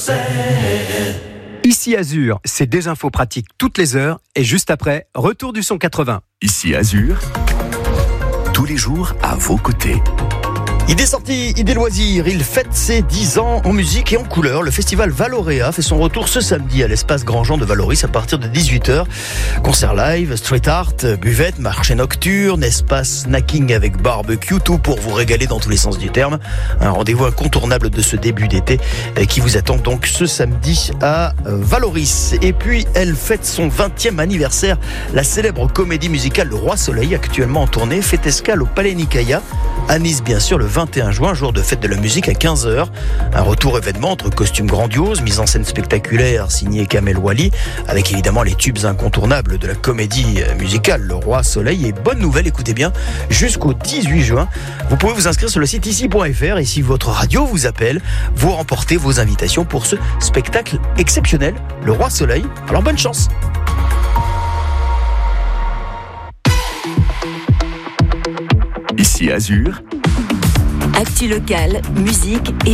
Ici Azur, c'est des infos pratiques toutes les heures et juste après, retour du son 80. Ici Azur, tous les jours à vos côtés. Idée sortie, idée loisir, il fête ses 10 ans en musique et en couleur. Le festival Valorea fait son retour ce samedi à l'espace Grandjean de Valoris à partir de 18h. Concert live, street art, buvette, marché nocturne, espace snacking avec barbecue, tout pour vous régaler dans tous les sens du terme. Un rendez-vous incontournable de ce début d'été qui vous attend donc ce samedi à Valoris. Et puis elle fête son 20e anniversaire. La célèbre comédie musicale Le Roi Soleil, actuellement en tournée, fait escale au Palais Nicaïa à Nice, bien sûr, le 21 juin, jour de fête de la musique à 15h. Un retour événement entre costumes grandioses, mise en scène spectaculaire signée Kamel Wally, avec évidemment les tubes incontournables de la comédie musicale Le Roi Soleil. Et bonne nouvelle, écoutez bien, jusqu'au 18 juin, vous pouvez vous inscrire sur le site ici.fr et si votre radio vous appelle, vous remportez vos invitations pour ce spectacle exceptionnel, Le Roi Soleil. Alors bonne chance. Ici Azur. Actu locale, musique et